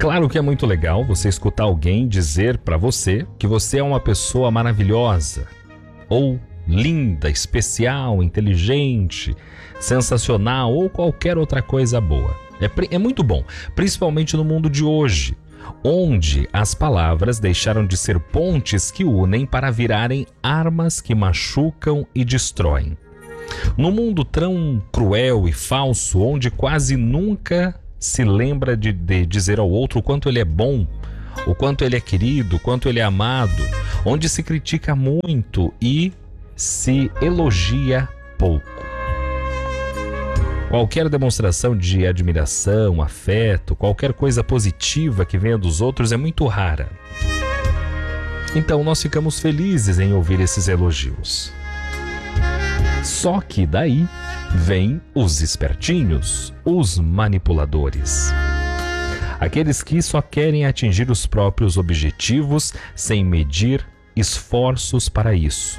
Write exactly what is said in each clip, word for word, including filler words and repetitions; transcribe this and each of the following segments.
Claro que é muito legal você escutar alguém dizer pra você que você é uma pessoa maravilhosa, ou linda, especial, inteligente, sensacional ou qualquer outra coisa boa. É, é muito bom, principalmente no mundo de hoje, onde as palavras deixaram de ser pontes que unem para virarem armas que machucam e destroem. No mundo tão cruel e falso, onde quase nunca se lembra de, de dizer ao outro o quanto ele é bom, o quanto ele é querido, o quanto ele é amado, onde se critica muito e se elogia pouco. Qualquer demonstração de admiração, afeto, qualquer coisa positiva que venha dos outros é muito rara. Então nós ficamos felizes em ouvir esses elogios. Só que daí vêm os espertinhos, os manipuladores. Aqueles que só querem atingir os próprios objetivos sem medir esforços para isso.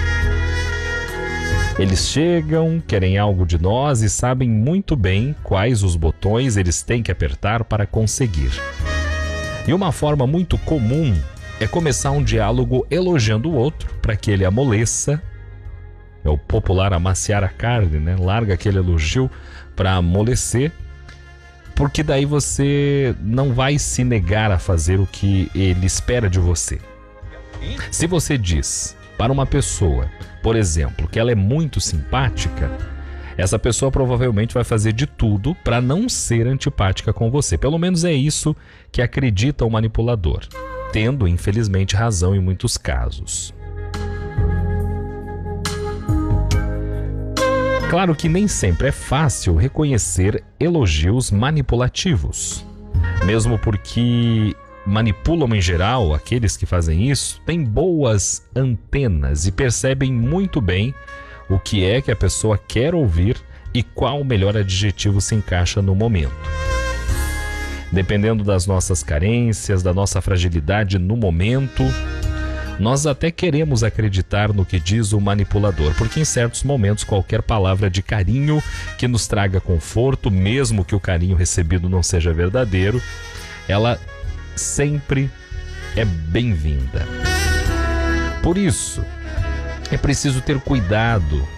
Eles chegam, querem algo de nós e sabem muito bem quais os botões eles têm que apertar para conseguir. E uma forma muito comum é começar um diálogo elogiando o outro para que ele amoleça. É o popular amaciar a carne, né? Larga aquele elogio para amolecer, porque daí você não vai se negar a fazer o que ele espera de você. Se você diz para uma pessoa, por exemplo, que ela é muito simpática, essa pessoa provavelmente vai fazer de tudo para não ser antipática com você. Pelo menos é isso que acredita o manipulador, tendo, infelizmente, razão em muitos casos. Claro que nem sempre é fácil reconhecer elogios manipulativos, mesmo porque manipulam em geral, aqueles que fazem isso, têm boas antenas e percebem muito bem o que é que a pessoa quer ouvir e qual melhor adjetivo se encaixa no momento. Dependendo das nossas carências, da nossa fragilidade no momento, nós até queremos acreditar no que diz o manipulador, porque em certos momentos qualquer palavra de carinho que nos traga conforto, mesmo que o carinho recebido não seja verdadeiro, ela sempre é bem-vinda. Por isso, é preciso ter cuidado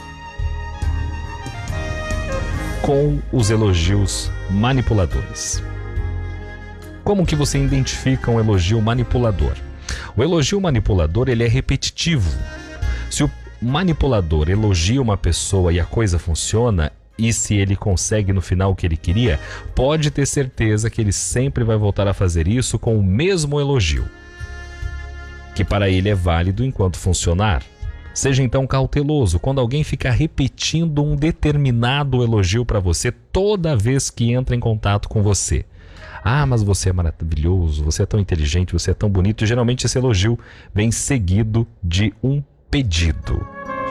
com os elogios manipuladores. Como que você identifica um elogio manipulador? O elogio manipulador, ele é repetitivo. Se o manipulador elogia uma pessoa e a coisa funciona, e se ele consegue no final o que ele queria, pode ter certeza que ele sempre vai voltar a fazer isso com o mesmo elogio, que para ele é válido enquanto funcionar. Seja então cauteloso quando alguém ficar repetindo um determinado elogio para você toda vez que entra em contato com você. Ah, mas você é maravilhoso, você é tão inteligente, você é tão bonito. E geralmente esse elogio vem seguido de um pedido.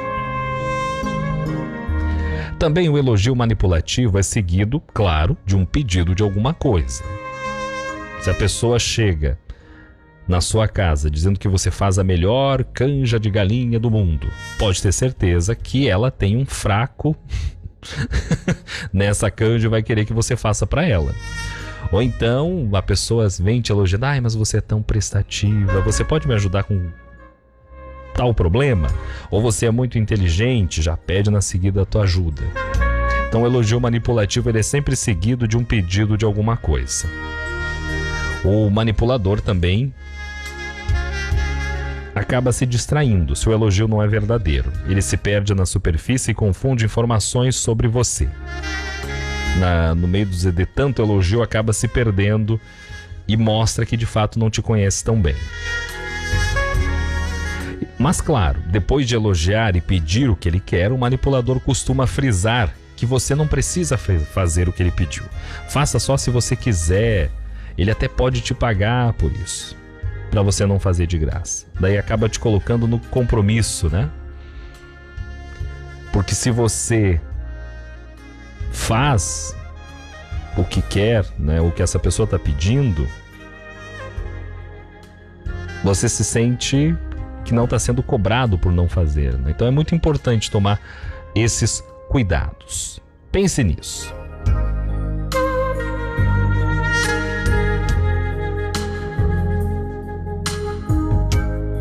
Também o elogio manipulativo é seguido, claro, de um pedido de alguma coisa. Se a pessoa chega na sua casa dizendo que você faz a melhor canja de galinha do mundo, pode ter certeza que ela tem um fraco nessa canja e vai querer que você faça para ela. Ou então a pessoa vem te elogiando, ai, mas você é tão prestativa, você pode me ajudar com tal problema? Ou você é muito inteligente, já pede na seguida a tua ajuda. Então o elogio manipulativo, ele é sempre seguido de um pedido de alguma coisa. O manipulador também acaba se distraindo se o elogio não é verdadeiro. Ele se perde na superfície e confunde informações sobre você. Na, no meio de, de tanto elogio, acaba se perdendo e mostra que de fato não te conhece tão bem. Mas claro, depois de elogiar e pedir o que ele quer, o manipulador costuma frisar que você não precisa fazer o que ele pediu. Faça só se você quiser. Ele até pode te pagar por isso, para você não fazer de graça. Daí acaba te colocando no compromisso, né? Porque se você faz o que quer, né, o que essa pessoa está pedindo, você se sente que não está sendo cobrado por não fazer, né? Então é muito importante tomar esses cuidados. Pense nisso.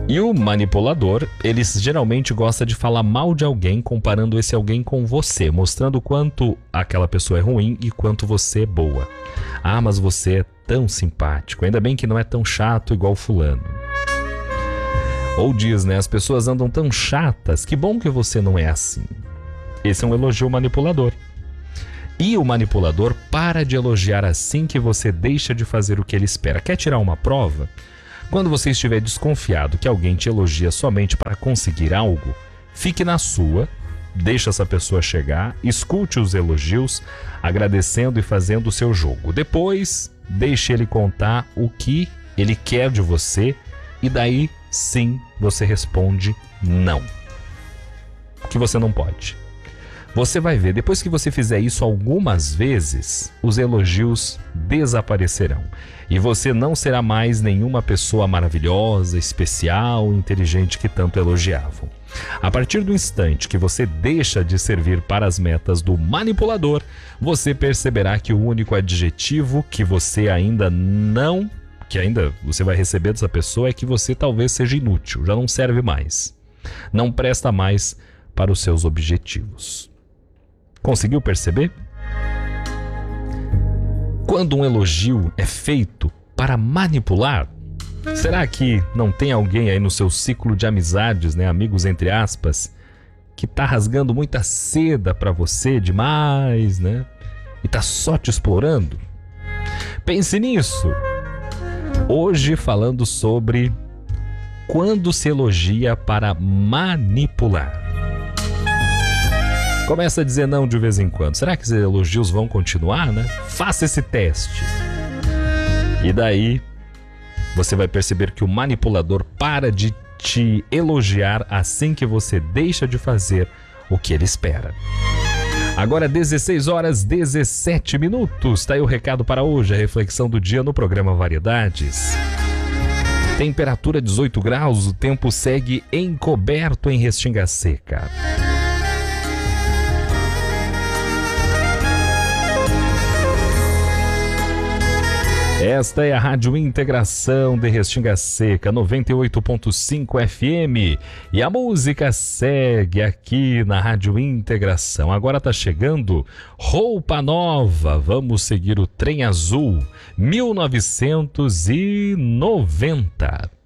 E o manipulador, ele geralmente gosta de falar mal de alguém, comparando esse alguém com você, mostrando quanto aquela pessoa é ruim e quanto você é boa. Ah, mas você é tão simpático, ainda bem que não é tão chato igual fulano. Ou diz, né, as pessoas andam tão chatas, que bom que você não é assim. Esse é um elogio manipulador. E o manipulador para de elogiar assim que você deixa de fazer o que ele espera. Quer tirar uma prova? Quando você estiver desconfiado que alguém te elogia somente para conseguir algo, fique na sua, deixe essa pessoa chegar, escute os elogios, agradecendo e fazendo o seu jogo. Depois, deixe ele contar o que ele quer de você e daí sim você responde não. Que você não pode. Você vai ver, depois que você fizer isso algumas vezes, os elogios desaparecerão. E você não será mais nenhuma pessoa maravilhosa, especial, inteligente que tanto elogiavam. A partir do instante que você deixa de servir para as metas do manipulador, você perceberá que o único adjetivo que você ainda não, que ainda você vai receber dessa pessoa é que você talvez seja inútil, já não serve mais. Não presta mais para os seus objetivos. Conseguiu perceber? Quando um elogio é feito para manipular, será que não tem alguém aí no seu ciclo de amizades, né, amigos entre aspas, que tá rasgando muita seda para você demais, né? E tá só te explorando? Pense nisso. Hoje falando sobre quando se elogia para manipular. Começa a dizer não de vez em quando. Será que esses elogios vão continuar, né? Faça esse teste. E daí, você vai perceber que o manipulador para de te elogiar assim que você deixa de fazer o que ele espera. Agora, dezesseis horas e dezessete minutos. Tá aí o recado para hoje, a reflexão do dia no programa Variedades. Temperatura dezoito graus, o tempo segue encoberto em Restinga Seca. Esta é a Rádio Integração de Restinga Seca, noventa e oito ponto cinco F M. E a música segue aqui na Rádio Integração. Agora tá chegando Roupa Nova. Vamos seguir o Trem Azul, mil novecentos e noventa.